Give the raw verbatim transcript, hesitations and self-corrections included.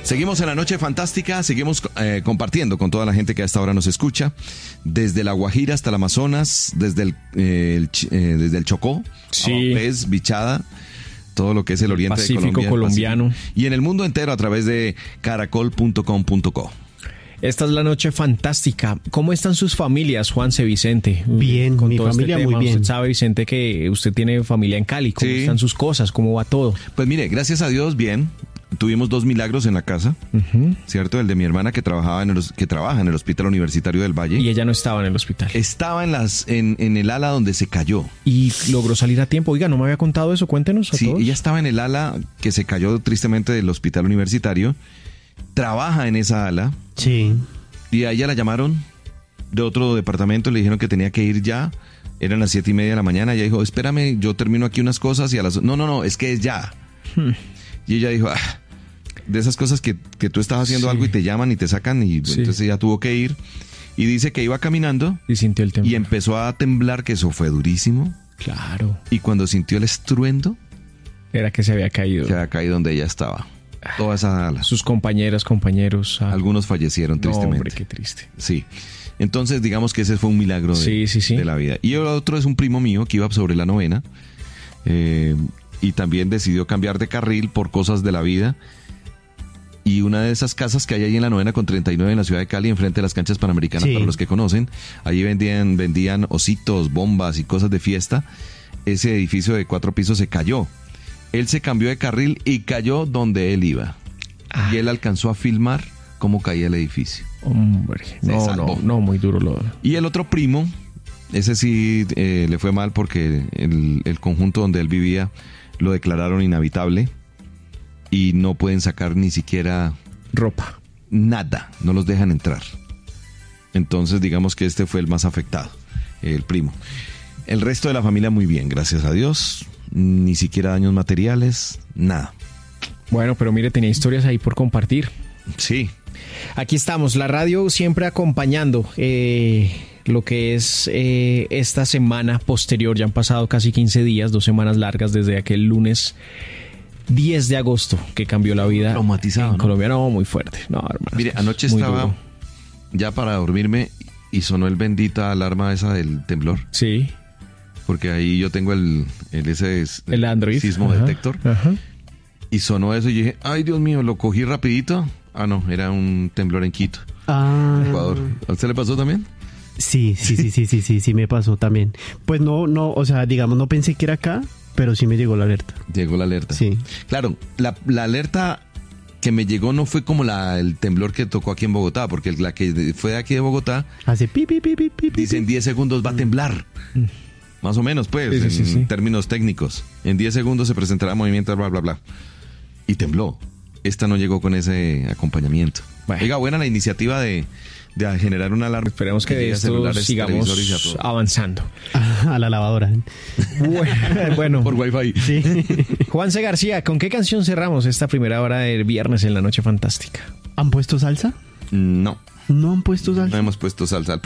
Seguimos en la noche fantástica, seguimos eh, compartiendo con toda la gente que a esta hora nos escucha, desde la Guajira hasta el Amazonas, desde el, eh, el, eh, desde el Chocó, sí. Amapés, Bichada, todo lo que es el oriente Pacífico de Colombia, colombiano. Pacífico, y en el mundo entero a través de caracol punto com punto co. Esta es la noche fantástica. ¿Cómo están sus familias, Juanse, Vicente? Bien, con mi todo familia este tema. muy bien. Usted sabe, Vicente, que usted tiene familia en Cali. ¿Cómo Sí. están sus cosas? ¿Cómo va todo? Pues mire, gracias a Dios, bien. Tuvimos dos milagros en la casa, Uh-huh. ¿cierto? El de mi hermana que trabajaba en el, que trabaja en el Hospital Universitario del Valle. Y ella no estaba en el hospital. Estaba en las en, en el ala donde se cayó. Y logró salir a tiempo. Oiga, no me había contado eso. Cuéntenos a Sí, todos. ella estaba en el ala que se cayó tristemente del Hospital Universitario. Trabaja en esa ala. Sí. Y a ella la llamaron de otro departamento, le dijeron que tenía que ir ya. Eran las siete y media de la mañana. Ella dijo, espérame, yo termino aquí unas cosas y a las... No, no, no, es que es ya. Hmm. Y ella dijo, ah, de esas cosas que, que tú estás haciendo Sí. algo y te llaman y te sacan y Sí. entonces ella tuvo que ir. Y dice que iba caminando Y sintió el temblor. y empezó a temblar, que eso fue durísimo. Claro. Y cuando sintió el estruendo, Era que se había caído. se había caído donde ella estaba. Toda esa ala. Sus compañeras, compañeros. ah. Algunos fallecieron No, tristemente. hombre, qué triste. Sí. Entonces, digamos que ese fue un milagro de, Sí, sí, sí. de la vida. Y el otro es un primo mío que iba sobre la novena eh, y también decidió cambiar de carril por cosas de la vida. Y una de esas casas que hay ahí en la novena con treinta y nueve en la ciudad de Cali, enfrente de las canchas panamericanas, Sí. para los que conocen, allí vendían, vendían ositos, bombas y cosas de fiesta. Ese edificio de cuatro pisos se cayó. Él se cambió de carril y cayó donde él iba. Ah. Y él alcanzó a filmar cómo caía el edificio. Hombre. Se No, salvó. no, no, muy duro lo. Y el otro primo, ese sí eh, le fue mal porque el, el conjunto donde él vivía lo declararon inhabitable y no pueden sacar ni siquiera Ropa. nada, no los dejan entrar. Entonces digamos que este fue el más afectado, el primo. El resto de la familia muy bien, gracias a Dios, ni siquiera daños materiales, nada. Bueno, pero mire, tenía historias ahí por compartir. Sí, Aquí estamos, la radio siempre acompañando eh, lo que es eh, esta semana posterior. Ya han pasado casi quince días, dos semanas largas desde aquel lunes diez de agosto que cambió la vida Traumatizado, en ¿no? Colombia. No, muy fuerte. No, hermano. mire, anoche muy estaba duro. ya para dormirme y sonó el bendita alarma esa del temblor. Sí, Porque ahí yo tengo el, el ese es- el Android. sismo Ajá, detector. Ajá. Y sonó eso y dije, ay Dios mío, lo cogí rapidito. Ah, no, era un temblor en Quito, Ah. Ecuador. ¿A usted le pasó también? Sí, sí, sí, sí, sí, sí, sí, me pasó también. Pues no, no, o sea, digamos, no pensé que era acá, pero sí me llegó la alerta. Llegó la alerta. Sí. Claro, la, la alerta que me llegó no fue como la el temblor que tocó aquí en Bogotá, porque la que de- fue de aquí de Bogotá, Hace pi, pi, pi, pi, pi, pi. dice en diez segundos va a temblar. Más o menos, pues, Sí, sí, en sí, sí. términos técnicos. En diez segundos se presentará movimiento, bla, bla, bla. Y tembló. Esta no llegó con ese acompañamiento. Bueno. Oiga, buena la iniciativa de, de generar una alarma. Esperemos que de llegue a esto celulares, televisores y a sigamos todo. avanzando. A la lavadora. Bueno, bueno. Por Wi-Fi. Sí. Juanse García, ¿con qué canción cerramos esta primera hora del viernes en la noche fantástica? ¿Han puesto salsa? No, ¿No han puesto salsa? no hemos puesto salsa.